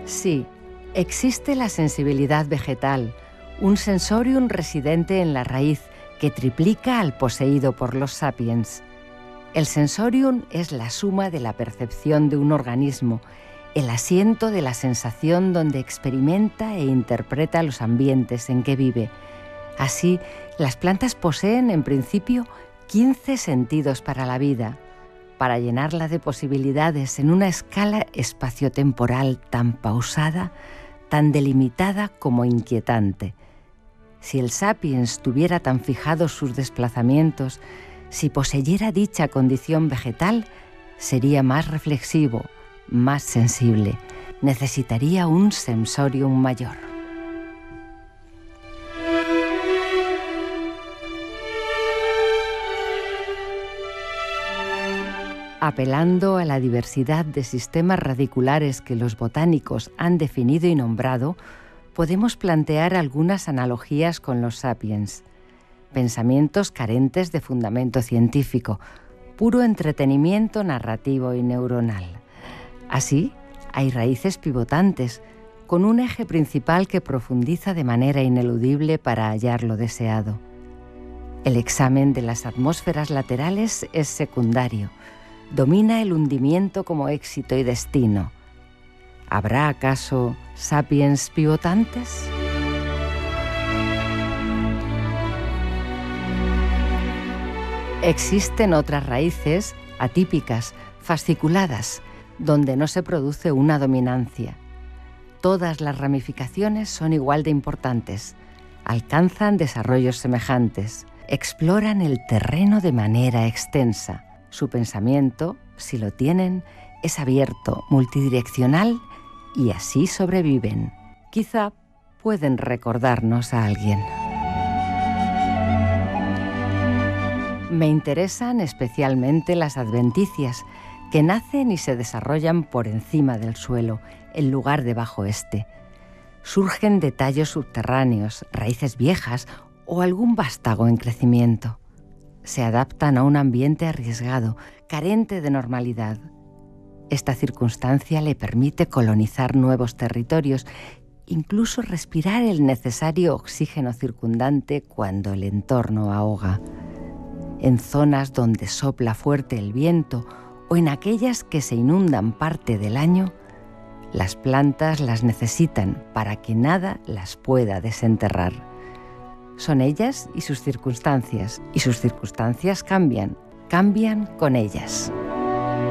Sí, existe la sensibilidad vegetal, un sensorium residente en la raíz que triplica al poseído por los sapiens. El sensorium es la suma de la percepción de un organismo, el asiento de la sensación donde experimenta e interpreta los ambientes en que vive. Así, las plantas poseen, en principio, 15 sentidos para la vida, para llenarla de posibilidades en una escala espaciotemporal tan pausada, tan delimitada como inquietante. Si el sapiens tuviera tan fijados sus desplazamientos, si poseyera dicha condición vegetal, sería más reflexivo, más sensible. Necesitaría un sensorium mayor. Apelando a la diversidad de sistemas radiculares que los botánicos han definido y nombrado, podemos plantear algunas analogías con los sapiens. Pensamientos carentes de fundamento científico, puro entretenimiento narrativo y neuronal. Así, hay raíces pivotantes, con un eje principal que profundiza de manera ineludible para hallar lo deseado. El examen de las atmósferas laterales es secundario. Domina el hundimiento como éxito y destino. ¿Habrá acaso sapiens pivotantes? Existen otras raíces atípicas, fasciculadas, donde no se produce una dominancia. Todas las ramificaciones son igual de importantes, alcanzan desarrollos semejantes, exploran el terreno de manera extensa. Su pensamiento, si lo tienen, es abierto, multidireccional y así sobreviven. Quizá pueden recordarnos a alguien. Me interesan especialmente las adventicias, que nacen y se desarrollan por encima del suelo, en lugar de bajo este. Surgen de tallos subterráneos, raíces viejas o algún vástago en crecimiento. Se adaptan a un ambiente arriesgado, carente de normalidad. Esta circunstancia le permite colonizar nuevos territorios, incluso respirar el necesario oxígeno circundante cuando el entorno ahoga. En zonas donde sopla fuerte el viento o en aquellas que se inundan parte del año, las plantas las necesitan para que nada las pueda desenterrar. Son ellas y sus circunstancias cambian con ellas.